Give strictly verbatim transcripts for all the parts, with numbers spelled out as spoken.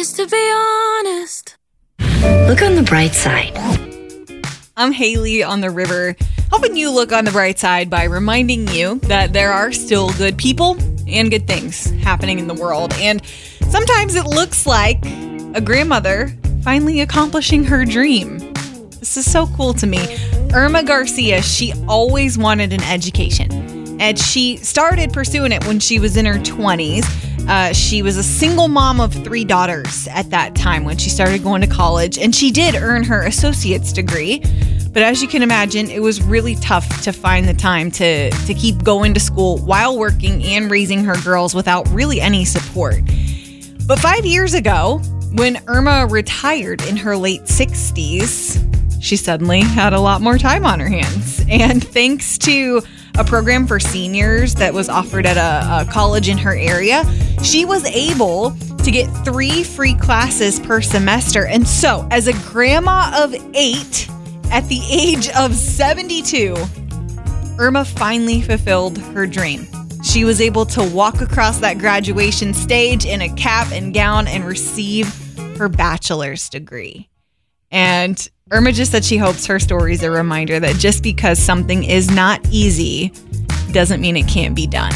Just to be honest. Look on the bright side. I'm Haley on the river, helping you look on the bright side by reminding you that there are still good people and good things happening in the world. And sometimes it looks like a grandmother finally accomplishing her dream. This is so cool to me. Irma Garcia, she always wanted an education, and she started pursuing it when she was in her twenties. Uh, she was a single mom of three daughters at that time when she started going to college, and she did earn her associate's degree. But as you can imagine, it was really tough to find the time to, to keep going to school while working and raising her girls without really any support. But five years ago, when Irma retired in her late sixties, she suddenly had a lot more time on her hands. And thanks to a program for seniors that was offered at a, a college in her area, she was able to get three free classes per semester. And so, as a grandma of eight, at the age of seventy-two, Irma finally fulfilled her dream. She was able to walk across that graduation stage in a cap and gown and receive her bachelor's degree. And Irma just said she hopes her story is a reminder that just because something is not easy doesn't mean it can't be done.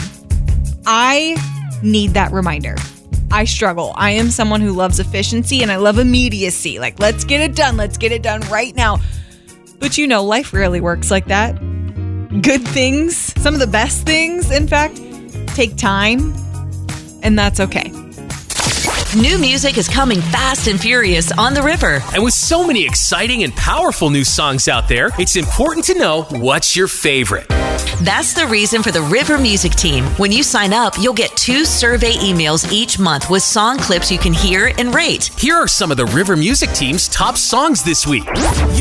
I need that reminder. I struggle. I am someone who loves efficiency and I love immediacy. Like, let's get it done. Let's get it done right now. But you know, life rarely works like that. Good things, some of the best things, in fact, take time, and that's okay. New music is coming fast and furious on the river. And with so many exciting and powerful new songs out there, it's important to know what's your favorite. That's the reason for the River Music Team. When you sign up, you'll get two survey emails each month with song clips you can hear and rate. Here are some of the River Music Team's top songs this week.